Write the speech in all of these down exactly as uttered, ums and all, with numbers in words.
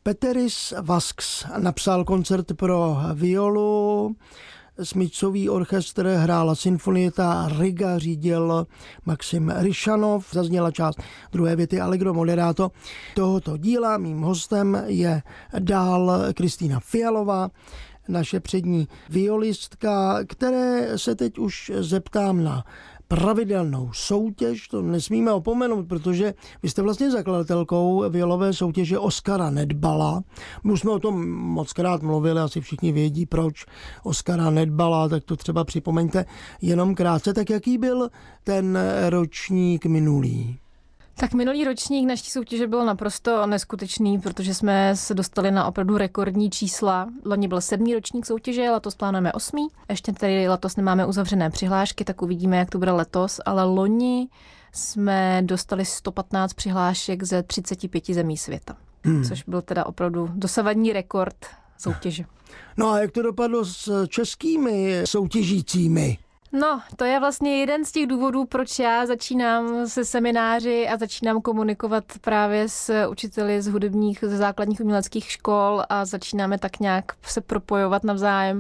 Peteris Vasks napsal koncert pro violu, smyčcový orchestr hrála Sinfonieta Riga, řídil Maxim Ryšanov, zazněla část druhé věty Allegro moderato tohoto díla. Mým hostem je dál Kristýna Fialová, naše přední violistka, které se teď už zeptám na pravidelnou soutěž, to nesmíme opomenout, protože vy jste vlastně zakladatelkou violové soutěže Oskara Nedbala. My už jsme o tom mockrát mluvili, asi všichni vědí, proč Oskara Nedbala, tak to třeba připomeňte jenom krátce. Tak jaký byl ten ročník minulý? Tak minulý ročník naší soutěže byl naprosto neskutečný, protože jsme se dostali na opravdu rekordní čísla. Loni byl sedmý ročník soutěže, letos plánujeme osmý. Ještě tady letos nemáme uzavřené přihlášky, tak uvidíme, jak to bude letos, ale loni jsme dostali sto patnáct přihlášek ze třiceti pěti zemí světa, hmm. což byl teda opravdu dosavadní rekord soutěže. No a jak to dopadlo s českými soutěžícími? No, to je vlastně jeden z těch důvodů, proč já začínám se semináři a začínám komunikovat právě s učiteli z hudebních, ze základních uměleckých škol a začínáme tak nějak se propojovat navzájem.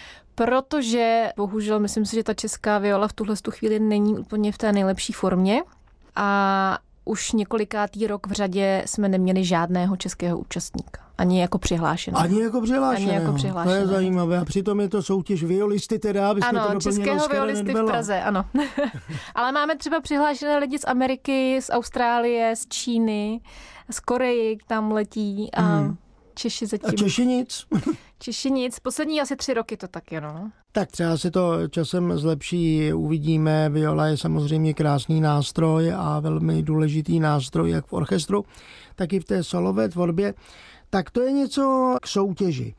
Protože bohužel myslím si, že ta česká viola v tuhle chvíli není úplně v té nejlepší formě a už několikátý rok v řadě jsme neměli žádného českého účastníka. Ani jako přihlášeného. Ani jako přihlášeného. Ani jako přihlášeného. To je zajímavé. A přitom je to soutěž violisty teda, aby jsme ano, to doplnili. Ano, českého violisty Nedbala. v Praze, ano. Ale máme třeba přihlášené lidi z Ameriky, z Austrálie, z Číny, z Koreji, tam letí a hmm. Češi zatím. A Češi nic? Češi nic. Poslední asi tři roky to tak je, no. Tak třeba se to časem zlepší, uvidíme. Viola je samozřejmě krásný nástroj a velmi důležitý nástroj jak v orchestru, tak i v té solové tvorbě. Tak to je něco k soutěži.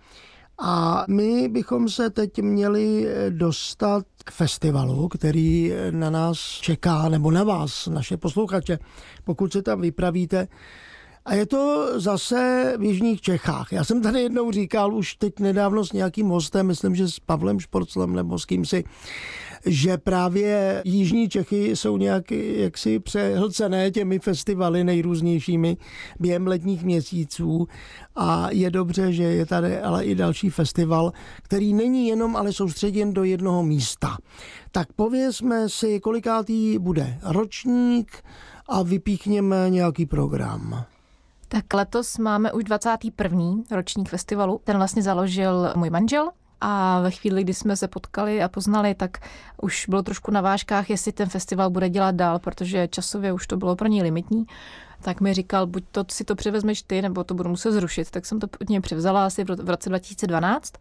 A my bychom se teď měli dostat k festivalu, který na nás čeká, nebo na vás, naše posluchače, pokud se tam vypravíte. A je to zase v jižních Čechách. Já jsem tady jednou říkal, už teď nedávno s nějakým hostem, myslím, že s Pavlem Šporclem nebo s kýmsi, že právě jižní Čechy jsou nějak jaksi přehlcené těmi festivaly nejrůznějšími během letních měsíců a je dobře, že je tady ale i další festival, který není jenom ale soustředěn do jednoho místa. Tak povězme si, kolikátý bude ročník a vypíchněme nějaký program. Tak letos máme už dvacátý první ročník festivalu. Ten vlastně založil můj manžel a ve chvíli, kdy jsme se potkali a poznali, tak už bylo trošku na vážkách, jestli ten festival bude dělat dál, protože časově už to bylo pro něj limitní. Tak mi říkal, buď to si to přivezmeš ty, nebo to budu muset zrušit. Tak jsem to od něj převzala asi v roce dva tisíce dvanáct.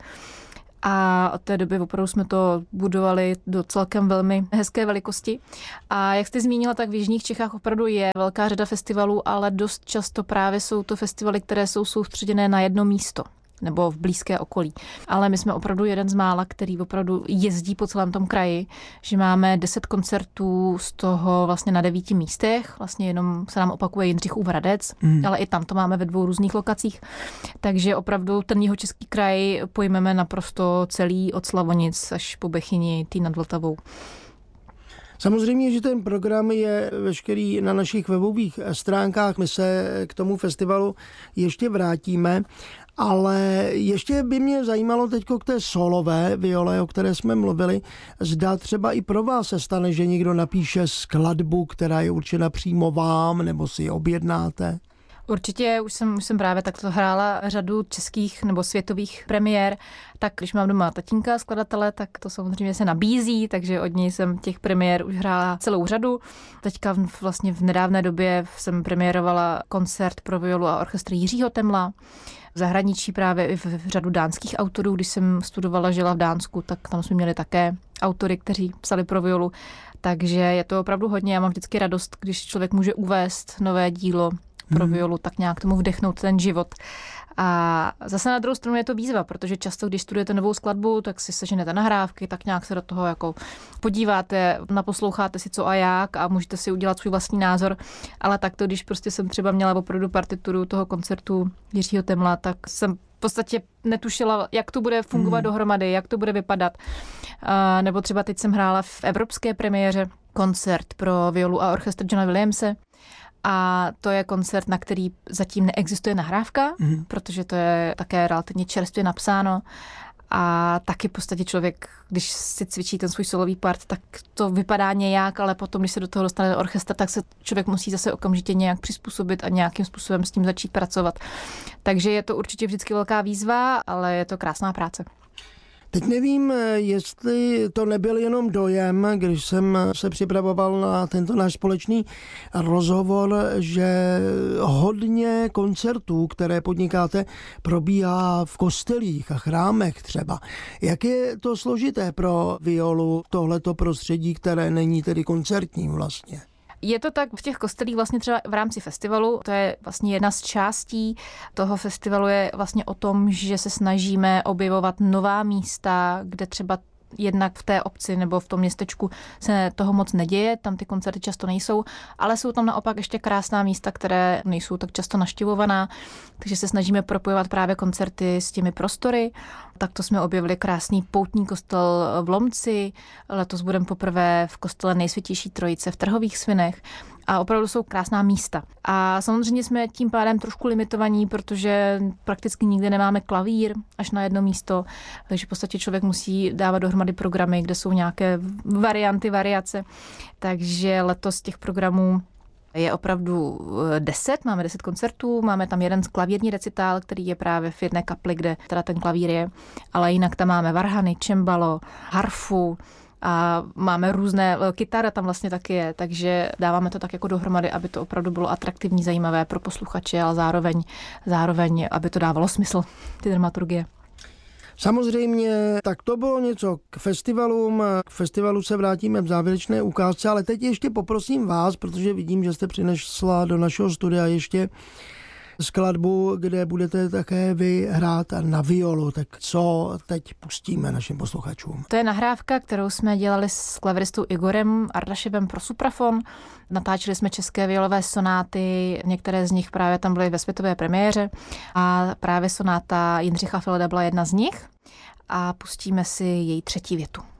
A od té doby opravdu jsme to budovali do celkem velmi hezké velikosti. A jak jste zmínila, tak v jižních Čechách opravdu je velká řada festivalů, ale dost často právě jsou to festivaly, které jsou soustředěné na jedno místo nebo v blízké okolí. Ale my jsme opravdu jeden z mála, který opravdu jezdí po celém tom kraji, že máme deset koncertů z toho vlastně na devíti místech, vlastně jenom se nám opakuje Jindřichův Hradec, mm. ale i tam to máme ve dvou různých lokacích. Takže opravdu ten jihočeský kraj pojmeme naprosto celý od Slavonic až po Bechyni, tý nad Vltavou. Samozřejmě, že ten program je veškerý na našich webových stránkách. My se k tomu festivalu ještě vrátíme, ale ještě by mě zajímalo teďko k té solové viole, o které jsme mluvili. Zda třeba i pro vás se stane, že někdo napíše skladbu, která je určena přímo vám, nebo si ji objednáte? Určitě, už jsem, už jsem právě takto hrála řadu českých nebo světových premiér, tak když mám doma tatínka skladatele, tak to samozřejmě se nabízí, takže od něj jsem těch premiér už hrála celou řadu. Teďka vlastně v nedávné době jsem premiérovala koncert pro violu a orchestr Jiřího Temla. V zahraničí právě i v řadu dánských autorů, když jsem studovala, žila v Dánsku, tak tam jsme měli také autory, kteří psali pro violu. Takže je to opravdu hodně. Já mám vždycky radost, když člověk může uvést nové dílo pro violu, tak nějak tomu vdechnout ten život. A zase na druhou stranu je to výzva, protože často, když studujete novou skladbu, tak si seženete nahrávky, tak nějak se do toho jako podíváte, naposloucháte si co a jak a můžete si udělat svůj vlastní názor. Ale takto, když prostě jsem třeba měla opravdu partituru toho koncertu Jiřího Temla, tak jsem v podstatě netušila, jak to bude fungovat hmm. dohromady, jak to bude vypadat. A nebo třeba teď jsem hrála v evropské premiéře koncert pro violu a orchestr Johna Williamse. A to je koncert, na který zatím neexistuje nahrávka, mm. protože to je také relativně čerstvě napsáno. A taky v podstatě člověk, když si cvičí ten svůj solový part, tak to vypadá nějak, ale potom, když se do toho dostane orchestr, tak se člověk musí zase okamžitě nějak přizpůsobit a nějakým způsobem s tím začít pracovat. Takže je to určitě vždycky velká výzva, ale je to krásná práce. Teď nevím, jestli to nebyl jenom dojem, když jsem se připravoval na tento náš společný rozhovor, že hodně koncertů, které podnikáte, probíhá v kostelích a chrámech třeba. Jak je to složité pro violu tohleto prostředí, které není tedy koncertním vlastně? Je to tak v těch kostelích vlastně třeba v rámci festivalu, to je vlastně jedna z částí toho festivalu je vlastně o tom, že se snažíme objevovat nová místa, kde třeba jednak v té obci nebo v tom městečku se toho moc neděje, tam ty koncerty často nejsou, ale jsou tam naopak ještě krásná místa, které nejsou tak často navštěvovaná, takže se snažíme propojovat právě koncerty s těmi prostory. Takto jsme objevili krásný poutní kostel v Lomci, letos budeme poprvé v kostele Nejsvětější Trojice v Trhových Svinech a opravdu jsou krásná místa. A samozřejmě jsme tím pádem trošku limitovaní, protože prakticky nikdy nemáme klavír až na jedno místo, takže v podstatě člověk musí dávat dohromady programy, kde jsou nějaké varianty, variace. Takže letos těch programů je opravdu deset, máme deset koncertů, máme tam jeden klavírní recitál, který je právě v jedné kapli, kde teda ten klavír je, ale jinak tam máme varhany, čembalo, harfu, a máme různé, kytara tam vlastně taky je, takže dáváme to tak jako dohromady, aby to opravdu bylo atraktivní, zajímavé pro posluchače, ale zároveň, zároveň aby to dávalo smysl, ty dramaturgie. Samozřejmě, tak to bylo něco k festivalům. K festivalu se vrátíme v závěrečné ukázce, ale teď ještě poprosím vás, protože vidím, že jste přinesla do našeho studia ještě skladbu, kde budete také vy hrát na violu. Tak co teď pustíme našim posluchačům? To je nahrávka, kterou jsme dělali s klaviristou Igorem Ardaševem pro suprafon. Natáčeli jsme české violové sonáty, některé z nich právě tam byly ve světové premiéře a právě sonáta Jindřicha Filda byla jedna z nich a pustíme si její třetí větu.